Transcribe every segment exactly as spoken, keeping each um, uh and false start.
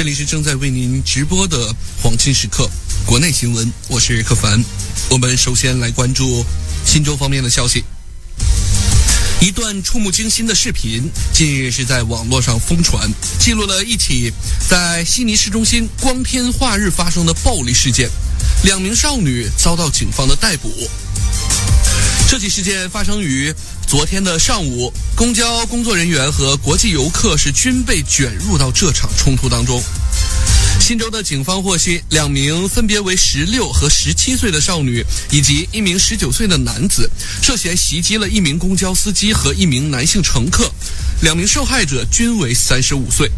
这里是正在为您直播的黄金时刻国内新闻，我是柯凡。我们首先来关注新州方面的消息。一段触目惊心的视频近日是在网络上疯传，记录了一起在悉尼市中心光天化日发生的暴力事件，两名少女遭到警方的逮捕。这起事件发生于昨天的上午，公交工作人员和国际游客是均被卷入到这场冲突当中。新州的警方获悉，两名分别为十六和十七岁的少女以及一名十九岁的男子涉嫌袭击了一名公交司机和一名男性乘客，两名受害者均为三十五岁。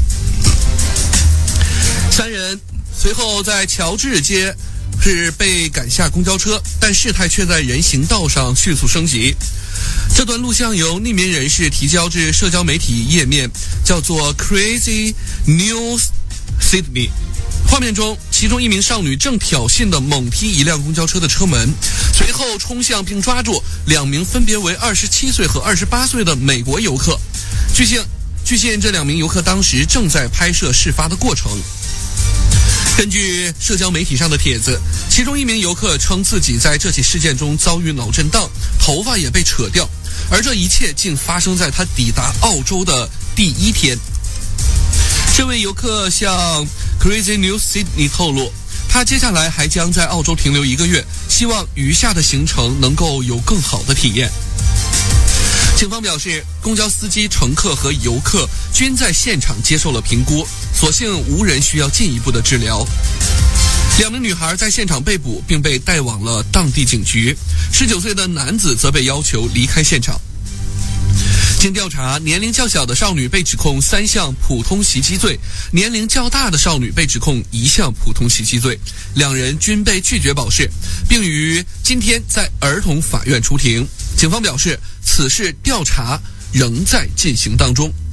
三人随后在乔治街是被赶下公交车，但事态却在人行道上迅速升级。这段录像由匿名人士提交至社交媒体页面，叫做 Crazy News Sydney。 画面中，其中一名少女正挑衅地猛踢一辆公交车的车门，随后冲向并抓住两名分别为二十七岁和二十八岁的美国游客。据悉，据悉这两名游客当时正在拍摄事发的过程。根据社交媒体上的帖子，其中一名游客称自己在这起事件中遭遇脑震荡，头发也被扯掉，而这一切竟发生在他抵达澳洲的第一天。这位游客向 Crazy News Sydney 透露，他接下来还将在澳洲停留一个月，希望余下的行程能够有更好的体验。警方表示，公交司机、乘客和游客均在现场接受了评估，所幸无人需要进一步的治疗。两名女孩在现场被捕，并被带往了当地警局。十九岁的男子则被要求离开现场。经调查，年龄较小的少女被指控三项普通袭击罪，年龄较大的少女被指控一项普通袭击罪，两人均被拒绝保释，并于今天在儿童法院出庭。警方表示，此事调查仍在进行当中。